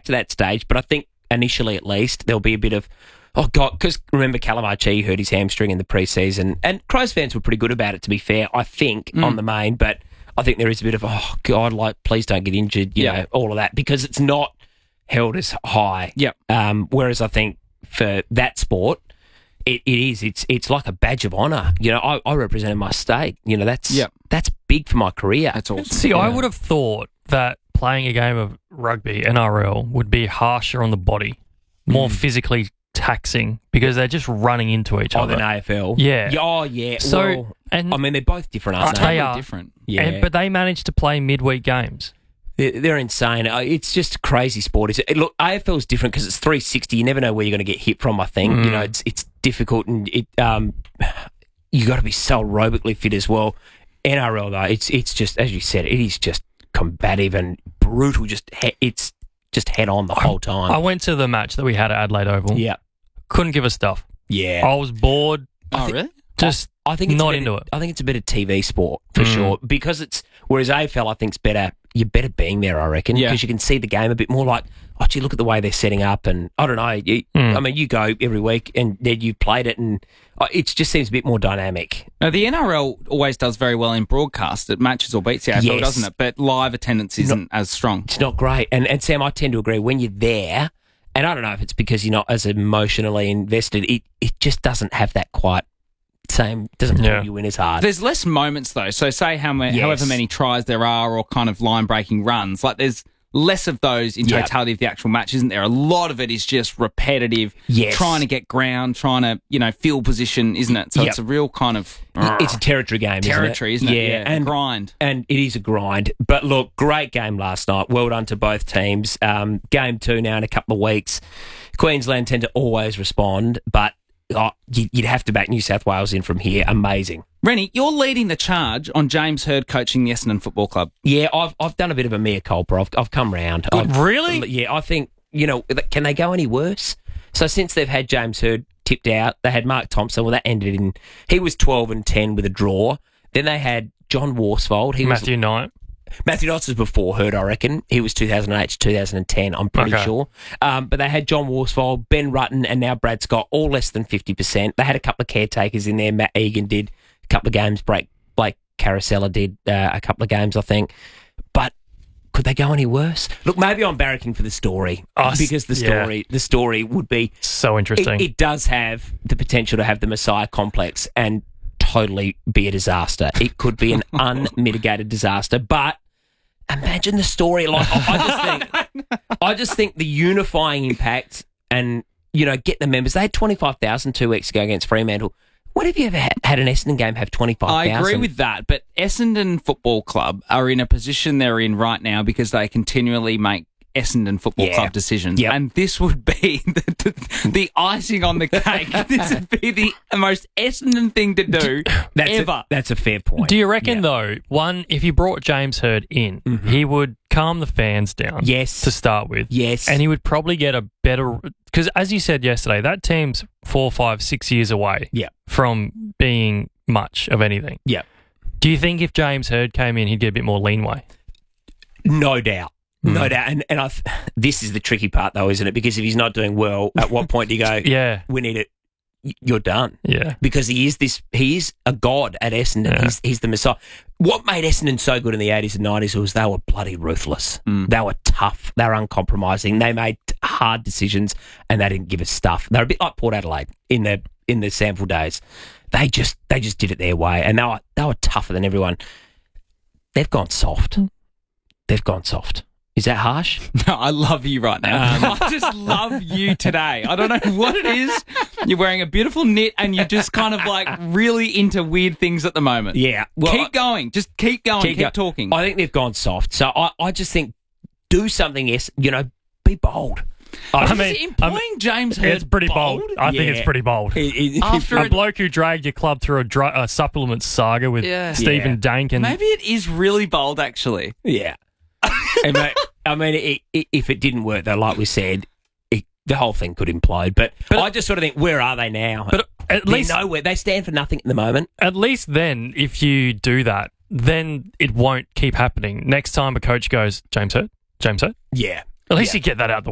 back to that stage, but I think initially at least there'll be a bit of, oh God, because remember Callum Archie hurt his hamstring in the pre-season, and Crows fans were pretty good about it, to be fair, I think, on the main, but I think there is a bit of, oh God, like, please don't get injured, you know, all of that, because it's not held as high. Yep. Whereas I think for that sport, it's like a badge of honour. You know, I represented my state. You know, that's big for my career. That's awesome. See, I would have thought that playing a game of rugby, NRL, would be harsher on the body, more physically taxing, because they're just running into each other. Than AFL. Yeah. Oh, yeah. So, well, and I mean, they're both different, aren't they? They are different. Yeah. but they managed to play midweek games. They're insane. It's just a crazy sport. Look, AFL is different because it's 360. You never know where you're going to get hit from, I think. You know, it's difficult, and you got to be so aerobically fit as well. NRL, though, it's just, as you said, it is just combative and brutal. It's just head on the whole time. I went to the match that we had at Adelaide Oval. Yeah. Couldn't give a stuff. Yeah. I was bored. Oh, really? Just I think it's not better, into it. I think it's a better TV sport for sure, because whereas AFL I think's better. You're better being there, I reckon, because you can see the game a bit more. Like, oh, gee, look at the way they're setting up, and I don't know. I mean, you go every week, and then you played it, and it just seems a bit more dynamic. Now, the NRL always does very well in broadcast. It matches or beats the AFL, doesn't it? But live attendance isn't as strong. It's not great, and Sam, I tend to agree. When you're there, and I don't know if it's because you're not as emotionally invested, it just doesn't have that quite. Doesn't pull you in as hard. There's less moments, though. So say however many tries there are or kind of line-breaking runs, like there's less of those in totality of the actual match, isn't there? A lot of it is just repetitive, trying to get ground, trying to, fill position, isn't it? So it's a real kind of... It's a territory game, isn't it? Yeah, and grind. And it is a grind. But look, great game last night. Well done to both teams. Game 2 now in a couple of weeks. Queensland tend to always respond, but you'd have to back New South Wales in from here. Amazing. Rennie, you're leading the charge on James Hird coaching the Essendon Football Club. Yeah, I've done a bit of a mea culpa. I've come round. Really? Yeah, I think, can they go any worse? So since they've had James Hird tipped out, they had Mark Thompson. Well, that ended in... He was 12-10 with a draw. Then they had John Worsfold. Matthew Knight. Matthew Knight was before Hird, I reckon. He was 2008 to 2010, I'm pretty sure. But they had John Worsfold, Ben Rutten, and now Brad Scott, all less than 50%. They had a couple of caretakers in there. Matt Egan did a couple of games. Blake Carousella did a couple of games, I think. But could they go any worse? Look, maybe I'm barracking for the story because the story would be so interesting. It does have the potential to have the Messiah complex and totally be a disaster. It could be an unmitigated disaster, but imagine the story. Like I just think the unifying impact and get the members. They had 25,000 2 weeks ago against Fremantle. When have you ever had an Essendon game have 25,000? I agree with that, but Essendon Football Club are in a position they're in right now because they continually make Essendon Football Club decisions. Yep. And this would be the icing on the cake. This would be the most Essendon thing to do ever. That's a fair point. Do you reckon, though, if you brought James Hird in, he would calm the fans down to start with? Yes. And he would probably get a better... Because as you said yesterday, that team's 4, 5, 6 years away from being much of anything. Yeah. Do you think if James Hird came in, he'd get a bit more leanway? No doubt. No doubt. And this is the tricky part, though, isn't it? Because if he's not doing well, at what point do you go, we need it, you're done? Yeah. Because he is a god at Essendon. Yeah. He's the Messiah. What made Essendon so good in the 80s and 90s was they were bloody ruthless. They were tough. They were uncompromising. They made hard decisions and they didn't give us stuff. They're a bit like Port Adelaide in the sample days. They just did it their way, and they were tougher than everyone. They've gone soft. Is that harsh? No, I love you right now. I just love you today. I don't know what it is. You're wearing a beautiful knit and you're just kind of really into weird things at the moment. Yeah. Well, keep going. Just keep going. Keep talking. I think they've gone soft. So I just think do something, be bold. Employing James Hird, it's pretty bold. I think it's pretty bold. After a bloke who dragged your club through a supplement saga with Stephen Dankin. Maybe it is really bold, actually. Yeah. I mean, if it didn't work, though, like we said, the whole thing could implode. But I just sort of think, where are they now? But at least nowhere. They stand for nothing at the moment. At least then, if you do that, then it won't keep happening. Next time a coach goes, James Hird? Yeah. At least you get that out the